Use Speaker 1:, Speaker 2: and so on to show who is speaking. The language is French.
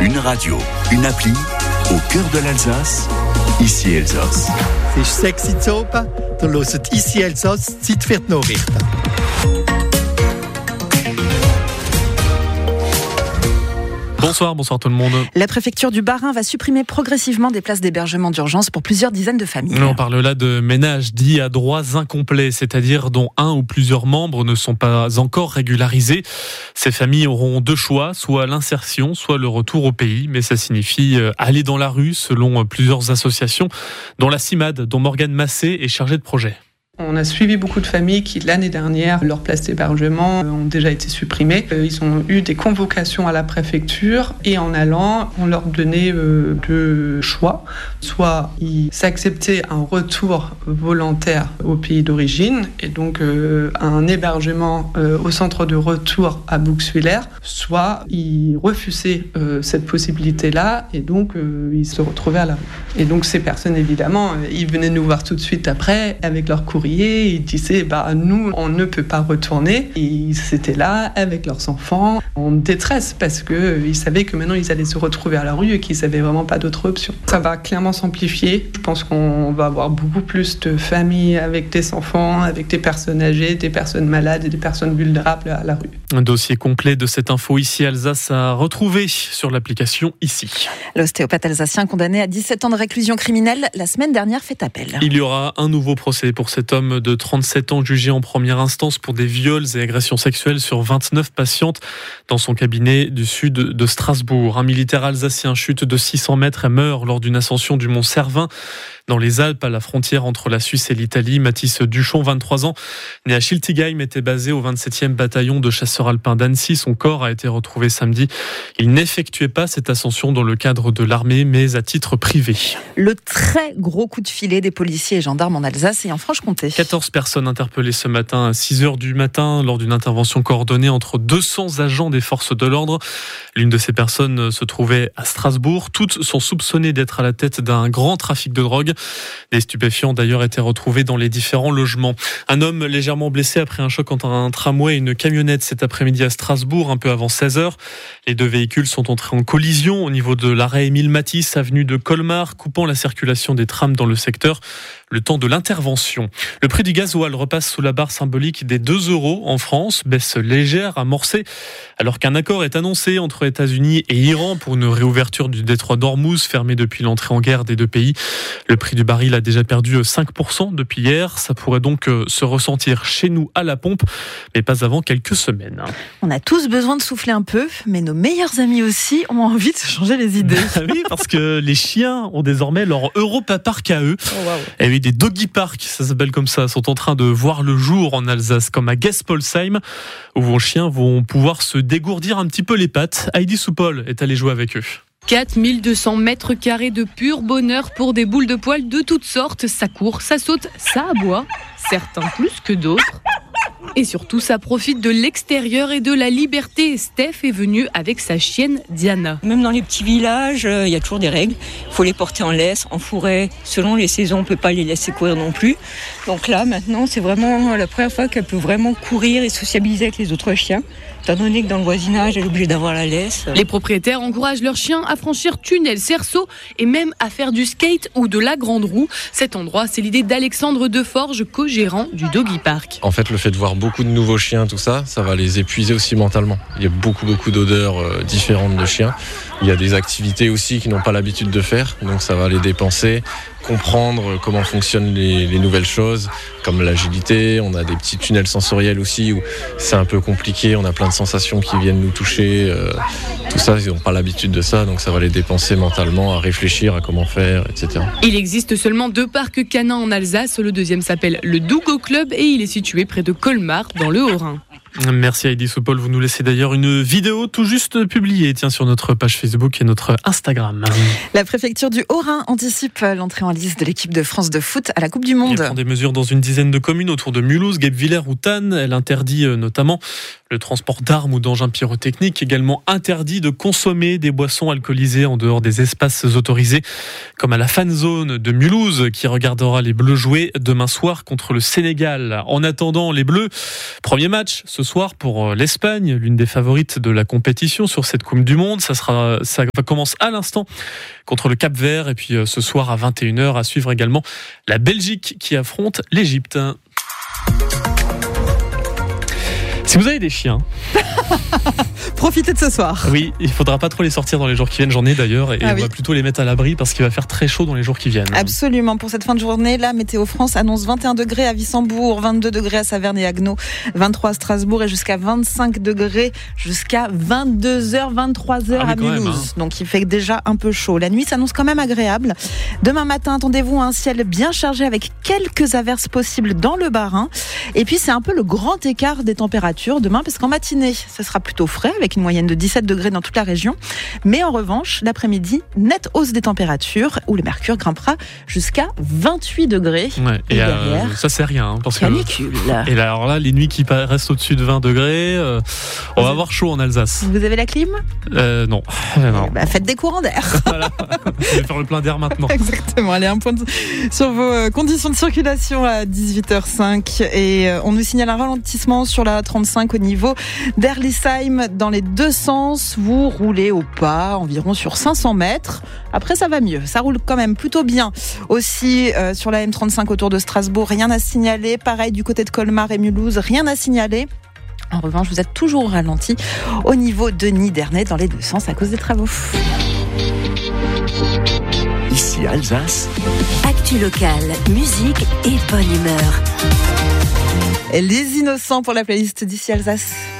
Speaker 1: Une radio, une appli, au cœur de l'Alsace, ici Elsass.
Speaker 2: Es ist 6 Uhr oben, du hörst ici Elsass, Zeit für die Nachrichten.
Speaker 3: Bonsoir tout le monde.
Speaker 4: La préfecture du Bas-Rhin va supprimer progressivement des places d'hébergement d'urgence pour plusieurs dizaines de familles.
Speaker 3: On parle là de ménages dits à droits incomplets, c'est-à-dire dont un ou plusieurs membres ne sont pas encore régularisés. Ces familles auront deux choix, soit l'insertion, soit le retour au pays. Mais ça signifie aller dans la rue selon plusieurs associations, dont la CIMAD, dont Morgane Massé est chargée de projet.
Speaker 5: On a suivi beaucoup de familles qui, l'année dernière, leurs places d'hébergement ont déjà été supprimées. Ils ont eu des convocations à la préfecture et en allant, on leur donnait deux choix. Soit ils acceptaient un retour volontaire au pays d'origine et donc un hébergement au centre de retour à Bouxwiller, soit ils refusaient cette possibilité-là et donc ils se retrouvaient à la rue. Et donc ces personnes, évidemment, ils venaient nous voir tout de suite après avec leur courrier. Ils disaient nous on ne peut pas retourner, et ils étaient là avec leurs enfants en détresse parce qu'ils savaient que maintenant ils allaient se retrouver à la rue et qu'ils n'avaient vraiment pas d'autre option. Ça va clairement s'amplifier. Je pense qu'on va avoir beaucoup plus de familles avec des enfants, avec des personnes âgées, des personnes malades et des personnes vulnérables à la rue.
Speaker 3: Un dossier complet de cette info ici Alsace à retrouver sur l'application ici.
Speaker 4: L'ostéopathe alsacien condamné à 17 ans de réclusion criminelle la semaine dernière fait appel.
Speaker 3: Il y aura un nouveau procès pour cet homme de 37 ans jugé en première instance pour des viols et agressions sexuelles sur 29 patientes dans son cabinet du sud de Strasbourg. Un militaire alsacien chute de 600 mètres et meurt lors d'une ascension du mont Cervin dans les Alpes à la frontière entre la Suisse et l'Italie. Mathis Duchon, 23 ans, né à Schiltigheim, était basé au 27e bataillon de chasseurs alpins d'Annecy. Son corps a été retrouvé samedi. Il n'effectuait pas cette ascension dans le cadre de l'armée, mais à titre privé.
Speaker 4: Le très gros coup de filet des policiers et gendarmes en Alsace et en Franche-Comté.
Speaker 3: 14 personnes interpellées ce matin à 6h du matin lors d'une intervention coordonnée entre 200 agents des forces de l'ordre. L'une de ces personnes se trouvait à Strasbourg. Toutes sont soupçonnées d'être à la tête d'un grand trafic de drogue. Des stupéfiants d'ailleurs étaient retrouvés dans les différents logements. Un homme légèrement blessé après un choc entre un tramway et une camionnette cet après-midi à Strasbourg, un peu avant 16h. Les deux véhicules sont entrés en collision au niveau de l'arrêt Émile Matisse, avenue de Colmar, coupant la circulation des trams dans le secteur. Le temps de l'intervention. Le prix du gasoil repasse sous la barre symbolique des 2 € en France, baisse légère amorcée, alors qu'un accord est annoncé entre États-Unis et Iran pour une réouverture du détroit d'Ormuz, fermé depuis l'entrée en guerre des deux pays. Le prix du baril a déjà perdu 5% depuis hier. Ça pourrait donc se ressentir chez nous à la pompe, mais pas avant quelques semaines.
Speaker 4: On a tous besoin de souffler un peu, mais nos meilleurs amis aussi ont envie de se changer les idées.
Speaker 3: Oui, parce que les chiens ont désormais leur Europa Park à eux.
Speaker 4: Oh, wow.
Speaker 3: Et oui, des doggy parks, ça s'appelle comme ça, sont en train de voir le jour en Alsace, comme à Gespolsheim, où vos chiens vont pouvoir se dégourdir un petit peu les pattes. Heidi Soupol est allée jouer avec eux.
Speaker 6: 4200 mètres carrés de pur bonheur pour des boules de poils de toutes sortes. Ça court, ça saute, ça aboie. Certains plus que d'autres. Et surtout, ça profite de l'extérieur et de la liberté. Steph est venue avec sa chienne Diana.
Speaker 7: Même dans les petits villages, il y a toujours des règles. Il faut les porter en laisse, en fourré. Selon les saisons, on ne peut pas les laisser courir non plus. Donc là, maintenant, c'est vraiment la première fois qu'elle peut vraiment courir et sociabiliser avec les autres chiens. Étant donné que dans le voisinage, elle est obligée d'avoir la laisse.
Speaker 6: Les propriétaires encouragent leurs chiens à franchir tunnels, cerceaux et même à faire du skate ou de la grande roue. Cet endroit, c'est l'idée d'Alexandre Deforge, co-gérant du Doggy Park.
Speaker 8: En fait, le fait de voir beaucoup de nouveaux chiens, tout ça, ça va les épuiser aussi mentalement. Il y a beaucoup d'odeurs différentes de chiens. Il y a des activités aussi qu'ils n'ont pas l'habitude de faire, donc ça va les dépenser, comprendre comment fonctionnent les nouvelles choses, comme l'agilité. On a des petits tunnels sensoriels aussi où c'est un peu compliqué, on a plein de sensations qui viennent nous toucher. Tout ça, ils n'ont pas l'habitude de ça, donc ça va les dépenser mentalement à réfléchir à comment faire, etc.
Speaker 6: Il existe seulement 2 parcs canins en Alsace. Le deuxième s'appelle le Dougo Club et il est situé près de Colmar, dans le Haut-Rhin.
Speaker 3: Merci Heidi Soupol. Vous nous laissez d'ailleurs une vidéo tout juste publiée sur notre page Facebook et notre Instagram.
Speaker 4: La préfecture du Haut-Rhin anticipe l'entrée en lice de l'équipe de France de foot à la Coupe du Monde.
Speaker 3: Elle prend des mesures dans une dizaine de communes autour de Mulhouse, Guebwiller ou Thann. Elle interdit notamment le transport d'armes ou d'engins pyrotechniques. Également interdit de consommer des boissons alcoolisées en dehors des espaces autorisés, comme à la fan zone de Mulhouse qui regardera les Bleus jouer demain soir contre le Sénégal. En attendant, les Bleus, premier match ce soir pour l'Espagne, l'une des favorites de la compétition sur cette Coupe du Monde. Ça commence à l'instant contre le Cap-Vert et puis ce soir à 21h à suivre également la Belgique qui affronte l'Égypte. Si vous avez des chiens,
Speaker 4: profitez de ce soir.
Speaker 3: Oui, il faudra pas trop les sortir dans les jours qui viennent. J'en ai d'ailleurs et on va plutôt les mettre à l'abri parce qu'il va faire très chaud dans les jours qui viennent.
Speaker 4: Absolument. Pour cette fin de journée, la Météo France annonce 21 degrés à Vissembourg, 22 degrés à Saverne et Agneau, 23 à Strasbourg et jusqu'à 25 degrés jusqu'à 22h, 23h à Mulhouse. Donc il fait déjà un peu chaud. La nuit s'annonce quand même agréable. Demain matin, attendez-vous à un ciel bien chargé avec quelques averses possibles dans le Bas-Rhin. Et puis c'est un peu le grand écart des températures demain parce qu'en matinée, ce sera plutôt frais avec une moyenne de 17 degrés dans toute la région. Mais en revanche, l'après-midi, nette hausse des températures où le mercure grimpera jusqu'à 28 degrés.
Speaker 3: Ouais, et derrière, ça c'est rien. Parce
Speaker 4: canicule.
Speaker 3: Et alors là, les nuits qui restent au-dessus de 20 degrés, on va avoir chaud en Alsace.
Speaker 4: Vous avez la clim ?
Speaker 3: Non.
Speaker 4: Faites des courants d'air.
Speaker 3: Voilà. Je vais faire le plein d'air maintenant.
Speaker 4: Exactement. Allez, un point sur vos conditions de circulation à 18h05. Et on nous signale un ralentissement sur la 35 au niveau d'Erlisheim dans les deux sens. Vous roulez au pas environ sur 500 mètres. Après, ça va mieux. Ça roule quand même plutôt bien. Aussi, sur la M35 autour de Strasbourg, rien à signaler. Pareil du côté de Colmar et Mulhouse, rien à signaler. En revanche, vous êtes toujours au ralenti au niveau de Nidernais dans les deux sens à cause des travaux.
Speaker 1: Ici Alsace.
Speaker 9: Actu locale, musique et bonne humeur.
Speaker 4: Les Innocents pour la playlist d'ici Alsace.